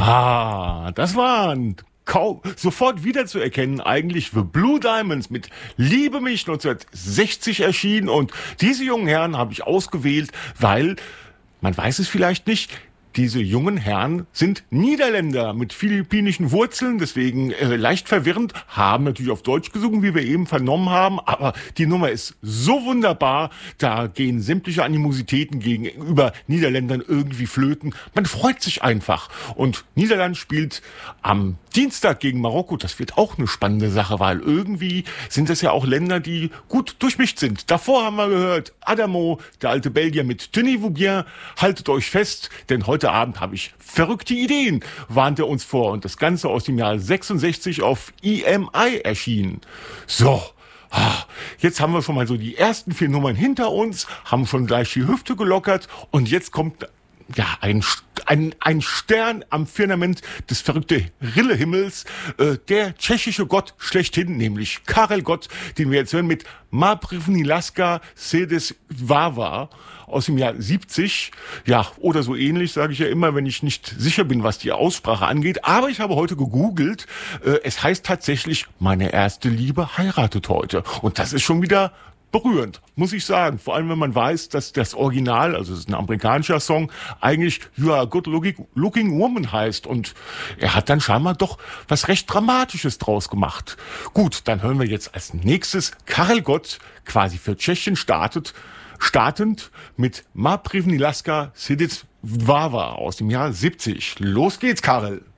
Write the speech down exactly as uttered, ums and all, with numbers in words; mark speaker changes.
Speaker 1: Ah, das waren kaum sofort wiederzuerkennen eigentlich The Blue Diamonds mit Liebe mich neunzehnhundertsechzig erschienen, und diese jungen Herren habe ich ausgewählt, weil, man weiß es vielleicht nicht, diese jungen Herren sind Niederländer mit philippinischen Wurzeln, deswegen äh, leicht verwirrend, haben natürlich auf Deutsch gesungen, wie wir eben vernommen haben, aber die Nummer ist so wunderbar, da gehen sämtliche Animositäten gegenüber Niederländern irgendwie flöten. Man freut sich einfach. Und Niederland spielt am Dienstag gegen Marokko. Das wird auch eine spannende Sache, weil irgendwie sind das ja auch Länder, die gut durchmischt sind. Davor haben wir gehört, Adamo, der alte Belgier mit Tenez-vous bien, haltet euch fest, denn heute Abend habe ich verrückte Ideen, warnt er uns vor. Und das Ganze aus dem Jahr sechsundsechzig auf E M I erschienen. So, jetzt haben wir schon mal so die ersten vier Nummern hinter uns, haben schon gleich die Hüfte gelockert, und jetzt kommt ja ein, ein, ein Stern am Firmament des verrückten Rillehimmels, äh, der tschechische Gott schlechthin, nämlich Karel Gott, den wir jetzt hören mit Ma první láska sedes Vava aus dem Jahr siebzig, ja, oder so ähnlich, sage ich ja immer, wenn ich nicht sicher bin, was die Aussprache angeht. Aber ich habe heute gegoogelt, äh, es heißt tatsächlich, meine erste Liebe heiratet heute. Und das ist schon wieder berührend, muss ich sagen. Vor allem, wenn man weiß, dass das Original, also es ist ein amerikanischer Song, eigentlich You Are a Good Looking, looking Woman heißt. Und er hat dann scheinbar doch was recht Dramatisches draus gemacht. Gut, dann hören wir jetzt als nächstes Karel Gott, quasi für Tschechien startet, startend mit Ma první láska sedes Vava aus dem Jahr siebzig. Los geht's, Karel.